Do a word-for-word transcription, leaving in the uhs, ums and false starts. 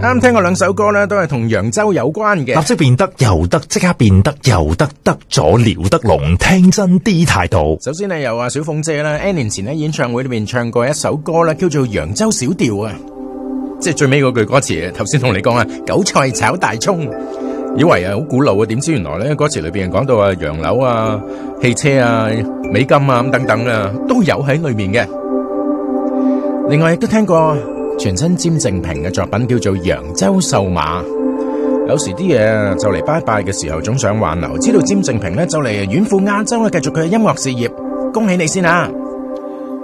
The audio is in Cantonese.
啱聽過兩首歌咧，都係同揚州有關嘅。 立即變得又得，即刻變得又得，得咗了得龍，聽真啲態度。 首先呢，有阿小鳳姐啦 ，N 年前喺演唱會裏邊唱過一首歌啦，叫做《揚州小調》啊，即係最尾嗰句歌詞，頭先同你講啊，韭菜炒大蔥，以為啊好古老啊，點知原來咧歌詞裏邊講到啊洋樓啊、汽車啊、美金啊咁等等啊，都有喺裏面嘅。另外亦都聽過全新詹正平嘅作品叫做《揚州瘦馬》。有時啲嘢就嚟拜拜嘅時候，總想挽留。知道詹正平咧就嚟遠赴亞洲啦，繼續佢嘅音樂事業，恭喜你先啊！